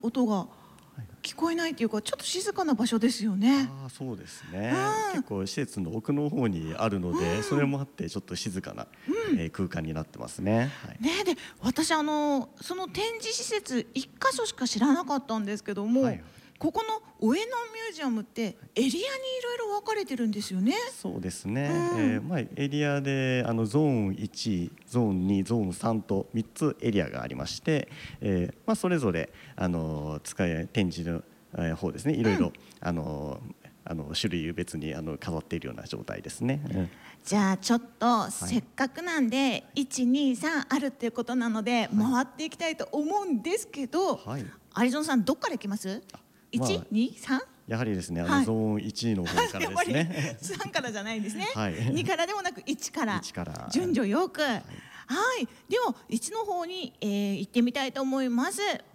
音が聞こえないというか、ちょっと静かな場所ですよね。 そうですね。結構施設の奥の方にあるので、それもあってちょっと静かな、空間になってますね。 ね、で私その展示施設1箇所しか知らなかったんですけども、ここの上野ミュージアムってエリアにいろいろ分かれてるんですよね。 そうですね。エリアでゾーン1、ゾーン2、ゾーン3と3つエリアがありまして、それぞれ展示の方ですね、いろいろ種類別に飾っているような状態ですね。 じゃあちょっとせっかくなんで、1、2、3あるっていうことなので、回っていきたいと思うんですけど、アリゾンさんどっから行きます？ 1、2、3？ やはりですね、ゾーン1の方からですね。 3からじゃないんですね。2からでもなく1から順序よく。はい、では1の方に、行ってみたいと思います。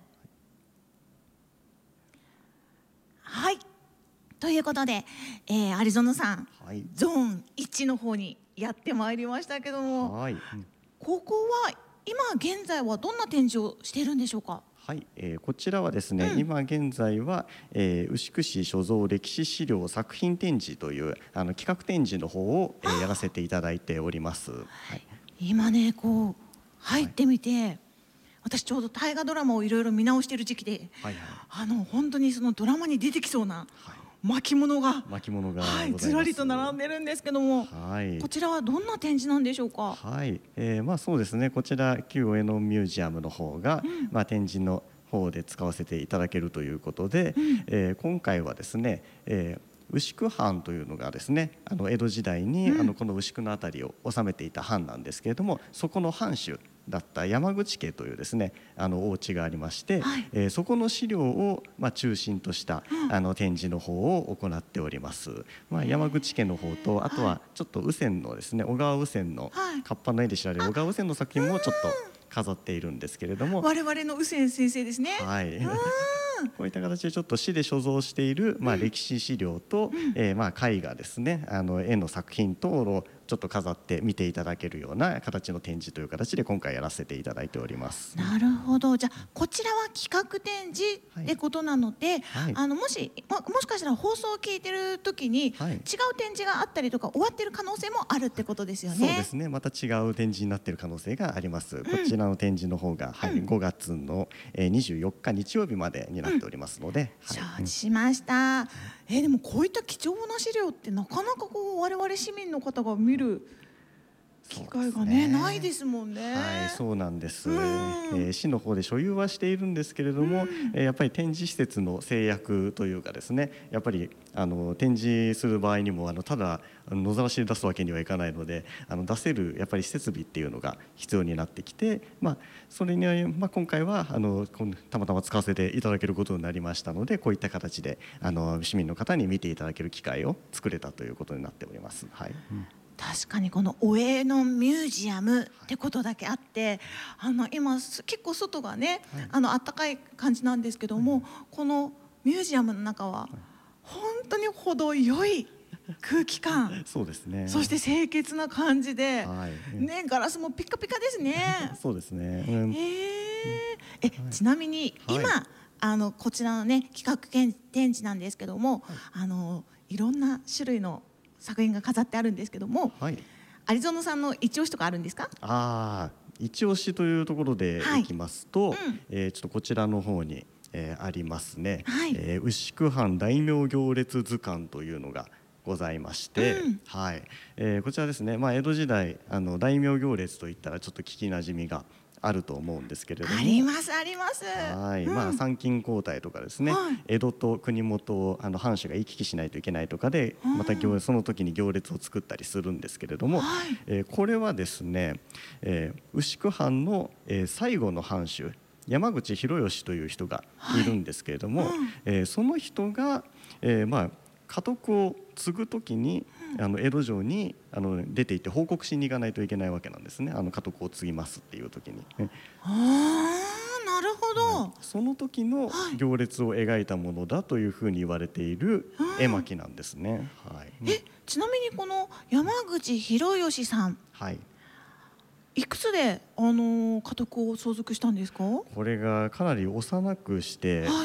はい、ということで、アリゾナさん、ゾーン1の方にやってまいりましたけども、ここは今現在はどんな展示をしているんでしょうか？ こちらはですね、今現在は、牛久市所蔵歴史資料作品展示という企画展示の方を、やらせていただいております。 今ね、こう入ってみて、私ちょうど大河ドラマをいろいろ見直している時期で、本当にそのドラマに出てきそうな巻物がずらりと並んでるんですけども、こちらはどんな展示なんでしょうか？ そうですね、こちら旧上野ミュージアムの方が、展示の方で使わせていただけるということで、今回はですね、牛久藩というのがですね、江戸時代にこの牛久の辺りを治めていた藩なんですけれども、そこの藩主だった山口家というですねお家がありまして、そこの資料を中心とした展示の方を行っております。山口家の方と、あとはちょっと兎川のですね、小川兎川の河童の絵で知られる小川兎川の作品もちょっと飾っているんですけれども、 我々の兎川先生ですね。 こういった形でちょっと市で所蔵している歴史資料と絵画ですね、絵の作品等をちょっと飾って見ていただけるような形の展示という形で今回やらせていただいております。 なるほど。じゃあこちらは企画展示ってことなので、もしかしたら放送を聞いてる時に違う展示があったりとか終わってる可能性もあるってことですよね。 そうですね、また違う展示になっている可能性があります。こちらの展示の方が、5月の24日日曜日までになっておりますので、 承知しました。でもこういった貴重な資料ってなかなか我々市民の方が見る機会がねないですもんね。 そうなんです。市の方で所有はしているんですけれども、やっぱり展示施設の制約というかですね、やっぱり展示する場合にもただ野ざらしで出すわけにはいかないので、出せるやっぱり設備っていうのが必要になってきて、それには、今回はたまたま使わせていただけることになりましたので、こういった形で市民の方に見ていただける機会を作れたということになっております。 確かにこの上野ミュージアムってことだけあって、今結構外がね、あったかい感じなんですけども、このミュージアムの中は本当に程よい空気感、 そうですね、 そして清潔な感じで、ガラスもピカピカですね。 そうですね。 ちなみに今、こちらのね企画展示なんですけども、いろんな種類の作品が飾ってあるんですけども、アリゾナさんの一押しとかあるんですか？ 一押しというところでいきますと、ちょっとこちらの方に、ありますね、牛久藩大名行列図鑑というのがございまして、こちらですね、江戸時代大名行列といったらちょっと聞きなじみがあると思うんですけれども、 ありますあります。 参勤交代とかですね、江戸と国元を藩主が行き来しないといけないとかで、またその時に行列を作ったりするんですけれども、これはですね、牛久藩の最後の藩主山口広義という人がいるんですけれども、その人が家督を継ぐ時に江戸城に出て行って報告しに行かないといけないわけなんですね。家督を継ぎますっていう時に。 なるほど。 その時の行列を描いたものだというふうに言われている絵巻なんですね。 ちなみにこの山口広義さん、 いくつで家督を相続したんですか？ これがかなり幼くして、